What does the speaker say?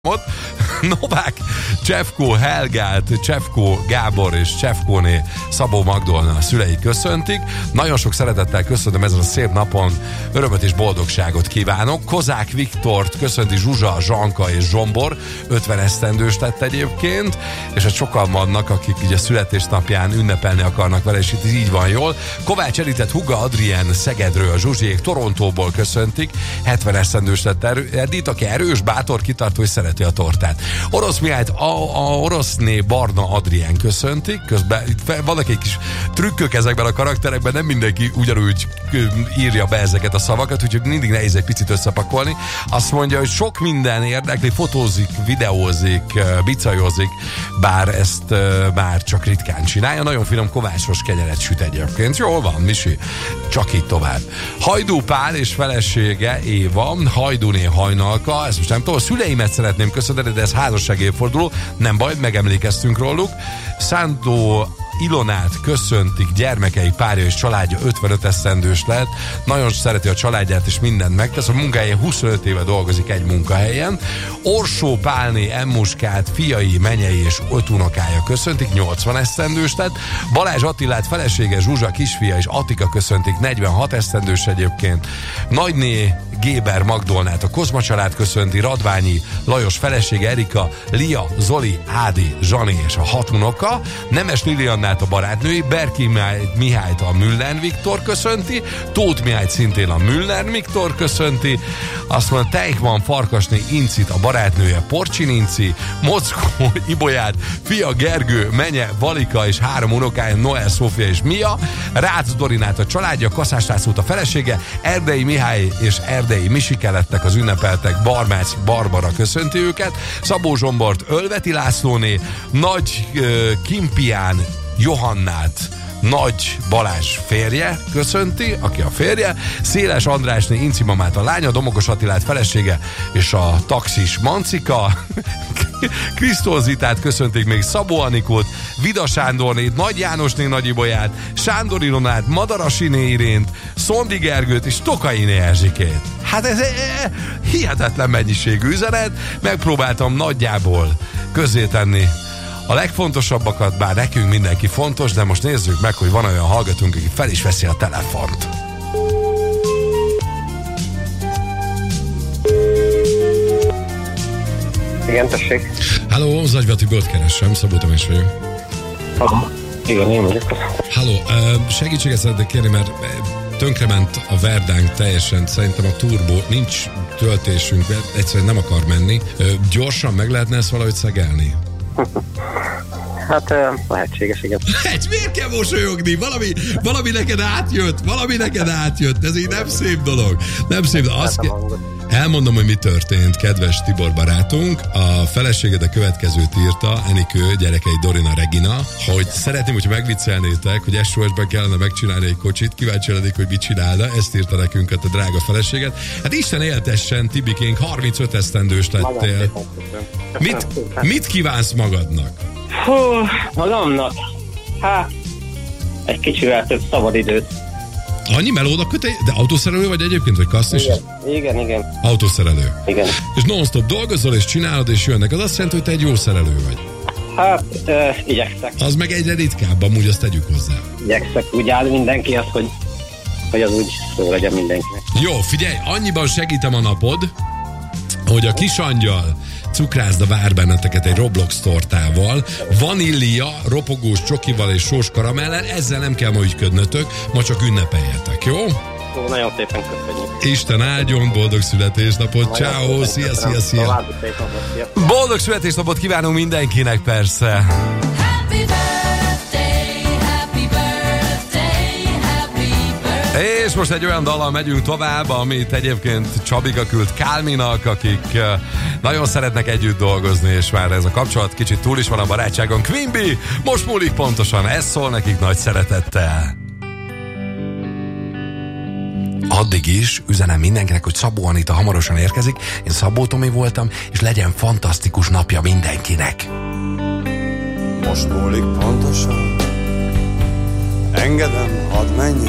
Novák Csefkó Helgát, Csefkó Gábor és Csefkóné Szabó Magdolna szülei köszöntik. Nagyon sok szeretettel köszönöm ezen a szép napon, örömöt és boldogságot kívánok. Kozák Viktort köszönti Zsuzsa, Zsanka és Zsombor, 50 esztendős lett egyébként, és hát sokan vannak, akik így a születésnapján ünnepelni akarnak vele, és itt így van jól. Kovács Editet Huga Adrien Szegedről, Zsuzsiék Torontóból köszöntik, 70 esztendős lett Edith, aki erős, bátor, kitartó és szereti a tortát. Orosz Mihályt a Oroszné Barna Adrien köszöntik, közben vannak egy kis trükkök ezekben a karakterekben, nem mindenki ugyanúgy írja be ezeket a szavakat, úgyhogy mindig nehéz egy picit összepakolni. Azt mondja, hogy sok minden érdekli, fotózik, videózik, bicajozik, bár ezt már csak ritkán csinálja. Nagyon finom kovácsos kenyeret süt egyébként. Jól van, Misi, csak így tovább. Hajdú Pál és felesége Éva, Hajdúné Hajnalka, ezt most nem tudom, a szüleimet szeretném köszönni, de ez házassági évforduló, nem baj, megemlékeztünk róluk. Szántó Ilonát köszöntik, gyermekei, párja és családja 55 esztendős lett, nagyon szereti a családját és mindent megtesz, a munkahelyen 25 éve dolgozik egy munkahelyen. Orsó Pálné Emmuskát, fiai, menyei és 5 unokája köszöntik, 80 esztendős lett. Balázs Attilát felesége Zsuzsa, kisfia és Attika köszöntik, 46 esztendős egyébként. Nagyné Géber Magdolnát a Kozma család köszönti, Radványi Lajos felesége Erika, Lia, Zoli, Ádi, Zsani és a 6 unoka. Nemes Liliannát a barátnői, Berki Mihályt a Müller Viktor köszönti, Tóth Mihályt szintén a Müller Viktor köszönti, azt mondja Teichmann Farkasné Incit a barátnője, Porcsin Inci, Mockó Ibolyát, fia Gergő, menye Valika és 3 unokája, Noel, Szófia és Mia, Rácz Dorinát a családja, Kaszás Lászlót a felesége, Erdei Mihály és Erdei Misike lettek az ünnepeltek, Barmács Barbara köszönti őket, Szabó Zsombort Ölveti Lászlóné, Nagy Kimpián Johannát Nagy Balázs férje köszönti, aki a férje, Széles Andrásné Inci mamát a lánya, Domokos Attilát felesége és a taxis Mancika, Krisztól Zitát köszöntik még, Szabó Anikót, Vida Sándornét, Nagy Jánosné Nagy Ibolyát, Sándor Ilonát, Madarasiné Irént, Szondi Gergőt és Tokainé Erzsikét. Hát ez hihetetlen mennyiségű üzenet, megpróbáltam nagyjából közzétenni a legfontosabbakat, bár nekünk mindenki fontos, de most nézzük meg, hogy van olyan hallgatónk, aki fel is veszi a telefont. Igen, tessék. Halló, Zagyva Tibolt keresem, Szabó Tamás vagyok. Igen, én vagyok. Halló, segítséget szeretnék kérni, mert tönkrement a Verdánk teljesen, szerintem a turbó, nincs töltésünk, egyszerűen nem akar menni. Gyorsan meg lehetne ezt valahogy szegelni? Hát lehetséges, igen. Miért kell mosolyogni? Valami neked átjött, ez így nem szép dolog. Nem szép dolog. Elmondom, hogy mi történt, kedves Tibor barátunk. A feleséged a következőt írta, Enikő, gyerekei Dorina, Regina, hogy szeretném, hogyha megviccelnétek, hogy SOS-ben kellene megcsinálni egy kocsit, kíváncsi lennék, hogy mit csinálna, ezt írta nekünk a drága feleséget. Hát Isten éltessen, Tibikénk, 35 esztendős lettél. Mit kívánsz magadnak? Hú, magamnak? Hát, egy kicsivel több szabadidőt. Annyi melódnak köte, de autószerelő vagy egyébként, vagy kaszt is? Igen. Autószerelő. Igen. És non-stop dolgozol, és csinálod, és jönnek. Az azt jelenti, hogy te egy jó szerelő vagy. Hát, igyekszek. Az meg egyre ritkább, amúgy azt tegyük hozzá. Igyekszek, úgy áll mindenki azt, hogy az úgy szó legyen mindenkinek. Jó, figyelj, annyiban segítem a napod, hogy a Kisangyal cukrászda vár benneteket egy Roblox tortával, vanília, ropogós csokival és sós karamellel, ezzel nem kell ma ügyködnötök, ma csak ünnepeljetek, jó? Ó, nagyon szépen köszönjük. Isten áldjon, boldog születésnapot, ciao, szia. Boldog születésnapot kívánunk mindenkinek, persze. És most egy olyan dallal megyünk tovább, amit egyébként Csabika küld Kálminak, akik nagyon szeretnek együtt dolgozni, és már ez a kapcsolat kicsit túl is van a barátságon. Queen Bee, most múlik pontosan, ez szól nekik nagy szeretettel. Addig is üzenem mindenkinek, hogy Szabó Anita hamarosan érkezik, én Szabó Tomi voltam, és legyen fantasztikus napja mindenkinek. Most múlik pontosan, engedem, hadd menjek.